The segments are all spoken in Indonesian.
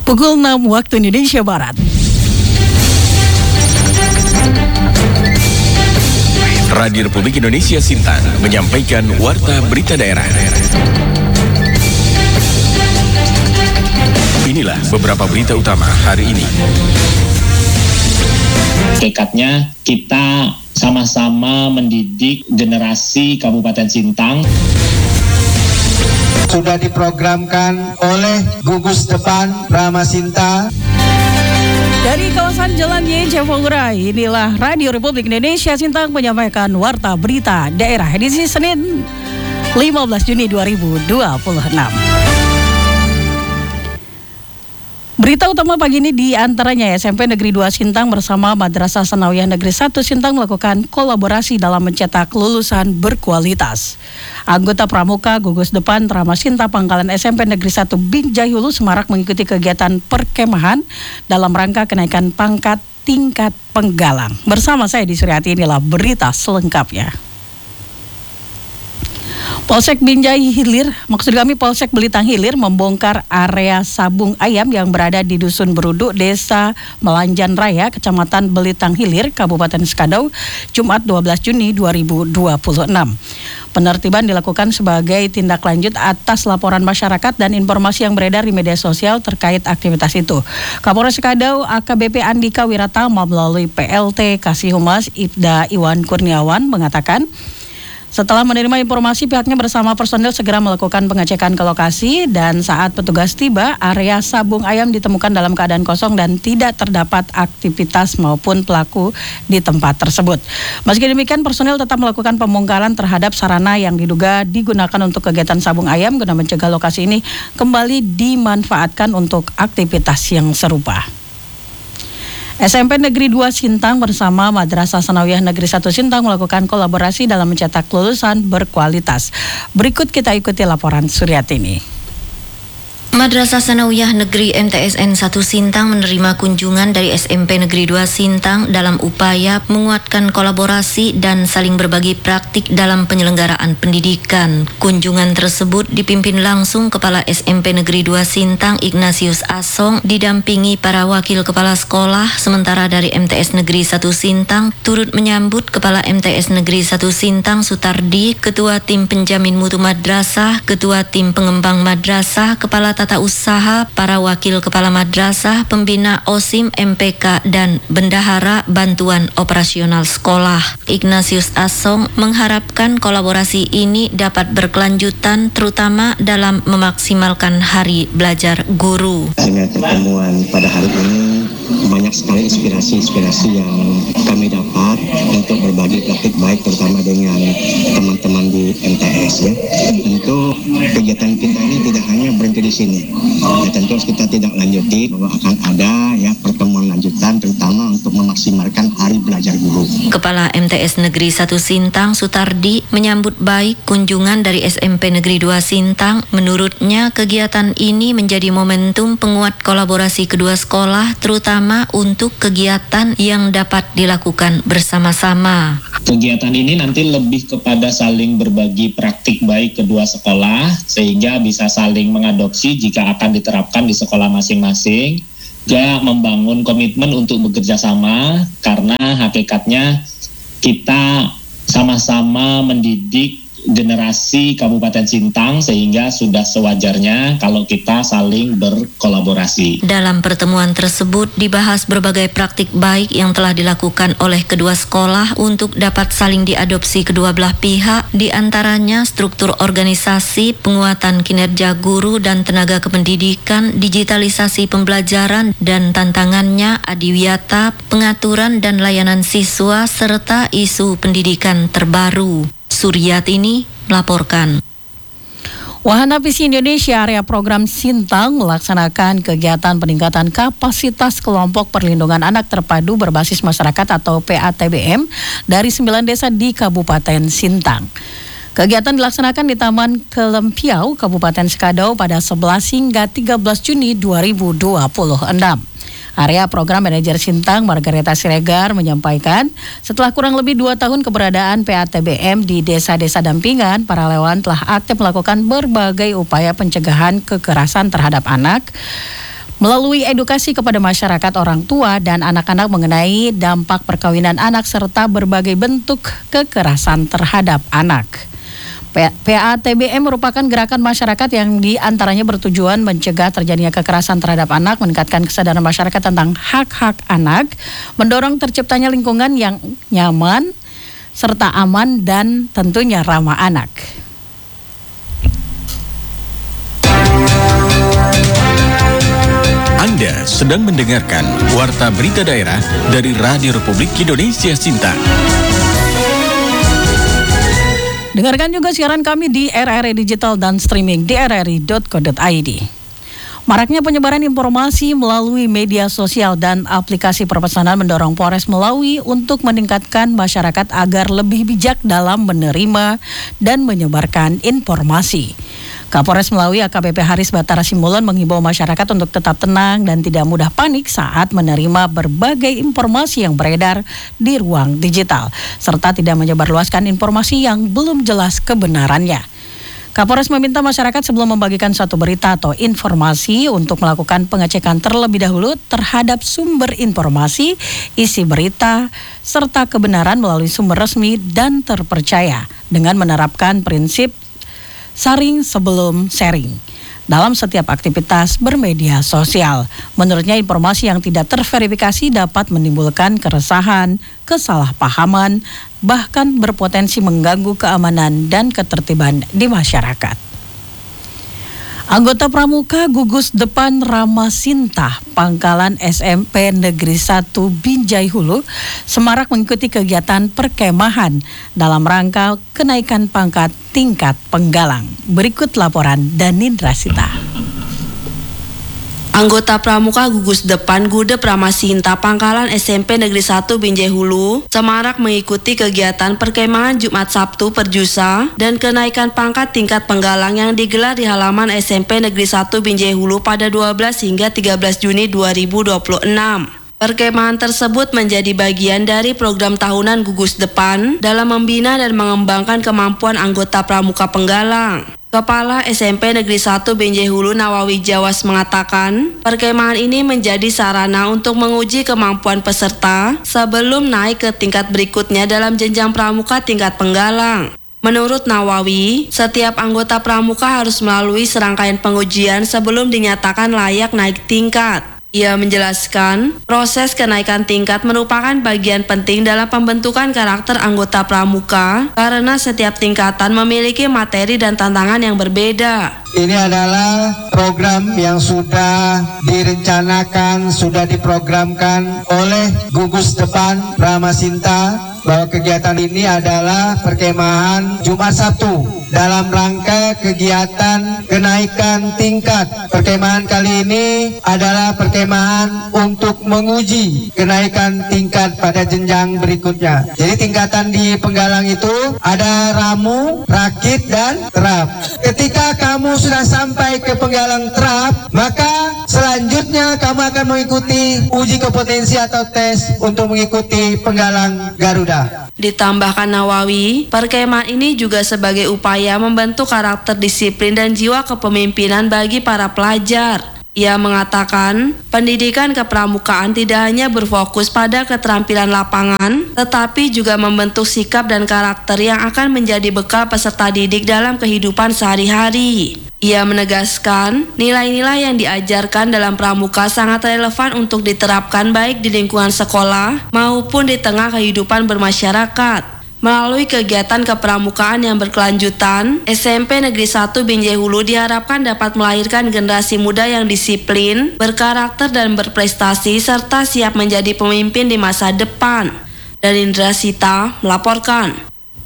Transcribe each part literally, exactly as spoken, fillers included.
Pukul enam waktu Indonesia Barat. Radio Republik Indonesia Sintang menyampaikan Warta Berita Daerah. Inilah beberapa berita utama hari ini. Tekadnya kita sama-sama mendidik generasi Kabupaten Sintang. Sudah diprogramkan oleh gugus depan Ramasinta. Dari kawasan Jalan Y C Fourai, inilah Radio Republik Indonesia Sintang menyampaikan Warta Berita Daerah edisi Senin lima belas Juni dua ribu dua puluh enam. Berita utama pagi ini di antaranya S M P Negeri dua Sintang bersama Madrasah Sanawiyah Negeri satu Sintang melakukan kolaborasi dalam mencetak lulusan berkualitas. Anggota Pramuka Gugus Depan Ramasinta Pangkalan S M P Negeri satu Binjai Hulu Semarak mengikuti kegiatan perkemahan dalam rangka kenaikan pangkat tingkat penggalang. Bersama saya di Suryati, inilah berita selengkapnya. Polsek Binjai Hilir, maksud kami Polsek Belitang Hilir membongkar area sabung ayam yang berada di Dusun Beruduk, Desa Melanjan Raya, Kecamatan Belitang Hilir, Kabupaten Sekadau, Jumat dua belas Juni dua ribu dua puluh enam. Penertiban dilakukan sebagai tindak lanjut atas laporan masyarakat dan informasi yang beredar di media sosial terkait aktivitas itu. Kapolres Sekadau A K B P Andika Wiratama melalui P L T Kasih Humas Ibda Iwan Kurniawan mengatakan, setelah menerima informasi, pihaknya bersama personil segera melakukan pengecekan ke lokasi dan saat petugas tiba, area sabung ayam ditemukan dalam keadaan kosong dan tidak terdapat aktivitas maupun pelaku di tempat tersebut. Meski demikian, personil tetap melakukan pembongkaran terhadap sarana yang diduga digunakan untuk kegiatan sabung ayam guna mencegah lokasi ini kembali dimanfaatkan untuk aktivitas yang serupa. S M P Negeri dua Sintang bersama Madrasah Sanawiyah Negeri satu Sintang melakukan kolaborasi dalam mencetak lulusan berkualitas. Berikut kita ikuti laporan Suryatini. Madrasah Sanawiyah Negeri M T S N satu Sintang menerima kunjungan dari S M P Negeri dua Sintang dalam upaya menguatkan kolaborasi dan saling berbagi praktik dalam penyelenggaraan pendidikan. Kunjungan tersebut dipimpin langsung Kepala S M P Negeri dua Sintang Ignatius Asong didampingi para wakil kepala sekolah, sementara dari M T S Negeri satu Sintang turut menyambut Kepala M T S Negeri satu Sintang Sutardi, Ketua Tim Penjamin Mutu Madrasah, Ketua Tim Pengembang Madrasah, Kepala Tata Usaha, para wakil kepala madrasah, pembina O S I M M P K, dan bendahara bantuan operasional sekolah. Ignatius Asong mengharapkan kolaborasi ini dapat berkelanjutan terutama dalam memaksimalkan hari belajar guru. Dengan pertemuan pada hari ini banyak sekali inspirasi-inspirasi yang kami dapat untuk berbagi praktik baik terutama dengan teman-teman di M T S ya. Tentu kegiatan kita ini tidak hanya berhenti di sini. Ya, tentu kita tidak lanjuti bahwa akan ada ya pertemuan lanjutan terutama untuk memaksimalkan hari belajar guru. Kepala M T S Negeri satu Sintang Sutardi menyambut baik kunjungan dari S M P Negeri dua Sintang. Menurutnya kegiatan ini menjadi momentum penguat kolaborasi kedua sekolah terutama untuk kegiatan yang dapat dilakukan bersama-sama. Kegiatan ini nanti lebih kepada saling berbagi praktik baik kedua sekolah sehingga bisa saling mengadopsi jika akan diterapkan di sekolah masing-masing. Juga membangun komitmen untuk bekerja sama karena hakikatnya kita sama-sama mendidik generasi Kabupaten Sintang sehingga sudah sewajarnya kalau kita saling berkolaborasi. Dalam pertemuan tersebut dibahas berbagai praktik baik yang telah dilakukan oleh kedua sekolah untuk dapat saling diadopsi kedua belah pihak, di antaranya struktur organisasi, penguatan kinerja guru dan tenaga kependidikan, digitalisasi pembelajaran dan tantangannya, adiwiyata, pengaturan dan layanan siswa, serta isu pendidikan terbaru. Suryatini melaporkan. Wahana Visi Indonesia area program Sintang melaksanakan kegiatan peningkatan kapasitas kelompok perlindungan anak terpadu berbasis masyarakat atau P A T B M dari sembilan desa di Kabupaten Sintang. Kegiatan dilaksanakan di Taman Kelempiau, Kabupaten Sekadau pada sebelas hingga tiga belas Juni dua ribu dua puluh enam. Area Program Manajer Sintang Margareta Siregar menyampaikan, setelah kurang lebih dua tahun keberadaan P A T B M di desa-desa dampingan, para relawan telah aktif melakukan berbagai upaya pencegahan kekerasan terhadap anak, melalui edukasi kepada masyarakat, orang tua, dan anak-anak mengenai dampak perkawinan anak serta berbagai bentuk kekerasan terhadap anak. P A T B M merupakan gerakan masyarakat yang diantaranya bertujuan mencegah terjadinya kekerasan terhadap anak, meningkatkan kesadaran masyarakat tentang hak-hak anak, mendorong terciptanya lingkungan yang nyaman, serta aman dan tentunya ramah anak. Anda sedang mendengarkan Warta Berita Daerah dari Radio Republik Indonesia Sintang. Dengarkan juga siaran kami di R R I Digital dan streaming di r r i dot co dot i d. Maraknya penyebaran informasi melalui media sosial dan aplikasi perpesanan mendorong Polres Melawi untuk meningkatkan masyarakat agar lebih bijak dalam menerima dan menyebarkan informasi. Kapolres Melawi A K B P Haris Batara Simbolon menghimbau masyarakat untuk tetap tenang dan tidak mudah panik saat menerima berbagai informasi yang beredar di ruang digital, serta tidak menyebarluaskan informasi yang belum jelas kebenarannya. Kapolres meminta masyarakat sebelum membagikan suatu berita atau informasi untuk melakukan pengecekan terlebih dahulu terhadap sumber informasi, isi berita, serta kebenaran melalui sumber resmi dan terpercaya dengan menerapkan prinsip saring sebelum sharing dalam setiap aktivitas bermedia sosial. Menurutnya, informasi yang tidak terverifikasi dapat menimbulkan keresahan, kesalahpahaman, bahkan berpotensi mengganggu keamanan dan ketertiban di masyarakat. Anggota Pramuka Gugus Depan Ramasinta Pangkalan S M P Negeri satu Binjai Hulu semarak mengikuti kegiatan perkemahan dalam rangka kenaikan pangkat tingkat penggalang. Berikut laporan Danindra Sita. Anggota Pramuka Gugus Depan Gudep Ramasinta Pangkalan S M P Negeri satu Binjai Hulu semarak mengikuti kegiatan perkemahan Jumat Sabtu Perjusa dan kenaikan pangkat tingkat penggalang yang digelar di halaman S M P Negeri satu Binjai Hulu pada dua belas hingga tiga belas Juni dua ribu dua puluh enam. Perkemahan tersebut menjadi bagian dari program tahunan Gugus Depan dalam membina dan mengembangkan kemampuan anggota pramuka penggalang. Kepala S M P Negeri satu Binjai Hulu Nawawi Jawas mengatakan, perkemahan ini menjadi sarana untuk menguji kemampuan peserta sebelum naik ke tingkat berikutnya dalam jenjang pramuka tingkat penggalang. Menurut Nawawi, setiap anggota pramuka harus melalui serangkaian pengujian sebelum dinyatakan layak naik tingkat. Ia menjelaskan, proses kenaikan tingkat merupakan bagian penting dalam pembentukan karakter anggota pramuka karena setiap tingkatan memiliki materi dan tantangan yang berbeda. Ini adalah program yang sudah direncanakan, sudah diprogramkan oleh Gugus Depan Ramasinta, bahwa kegiatan ini adalah perkemahan Jumat Sabtu dalam rangka kegiatan kenaikan tingkat. Perkemahan kali ini adalah perkemahan untuk menguji kenaikan tingkat pada jenjang berikutnya. Jadi tingkatan di penggalang itu ada ramu, rakit, dan terap. Ketika kamu sudah sampai ke penggalang terap, maka selanjutnya kamu akan mengikuti uji kompetensi atau tes untuk mengikuti penggalang Garuda. Ditambahkan Nawawi, perkemahan ini juga sebagai upaya membentuk karakter disiplin dan jiwa kepemimpinan bagi para pelajar. Ia mengatakan, pendidikan kepramukaan tidak hanya berfokus pada keterampilan lapangan, tetapi juga membentuk sikap dan karakter yang akan menjadi bekal peserta didik dalam kehidupan sehari-hari. Ia menegaskan, nilai-nilai yang diajarkan dalam pramuka sangat relevan untuk diterapkan baik di lingkungan sekolah maupun di tengah kehidupan bermasyarakat. Melalui kegiatan kepramukaan yang berkelanjutan, S M P Negeri satu Binjai Hulu diharapkan dapat melahirkan generasi muda yang disiplin, berkarakter dan berprestasi serta siap menjadi pemimpin di masa depan. Danindra Sita melaporkan.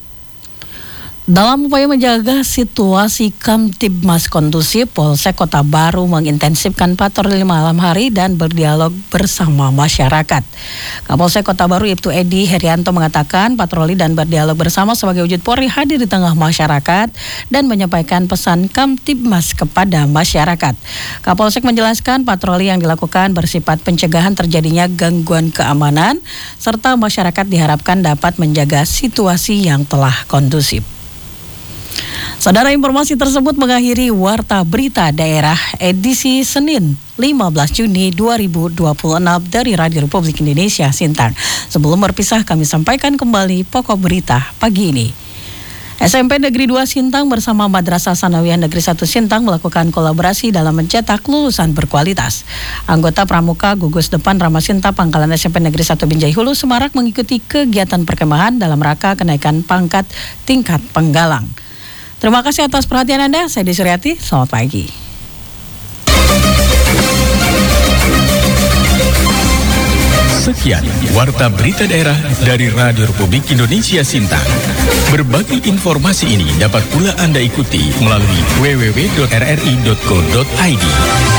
Dalam upaya menjaga situasi Kamtibmas kondusif, Polsek Kota Baru mengintensifkan patroli malam hari dan berdialog bersama masyarakat. Kapolsek Kota Baru Ibtu Edi Herianto mengatakan patroli dan berdialog bersama sebagai wujud Polri hadir di tengah masyarakat dan menyampaikan pesan Kamtibmas kepada masyarakat. Kapolsek menjelaskan patroli yang dilakukan bersifat pencegahan terjadinya gangguan keamanan serta masyarakat diharapkan dapat menjaga situasi yang telah kondusif. Saudara, informasi tersebut mengakhiri Warta Berita Daerah edisi Senin lima belas Juni dua ribu dua puluh enam dari Radio Republik Indonesia Sintang. Sebelum berpisah, kami sampaikan kembali pokok berita pagi ini. S M P Negeri dua Sintang bersama Madrasah Sanawiyah Negeri satu Sintang melakukan kolaborasi dalam mencetak lulusan berkualitas. Anggota Pramuka Gugus Depan Ramasinta Pangkalan S M P Negeri satu Binjai Hulu Semarak mengikuti kegiatan perkemahan dalam rangka kenaikan pangkat tingkat penggalang. Terima kasih atas perhatian Anda. Saya Desi Suryati. Selamat pagi. Sekian Warta Berita Daerah dari Radio Republik Indonesia Sintang. Berbagai informasi ini dapat pula Anda ikuti melalui w w w titik r r i titik co titik i d.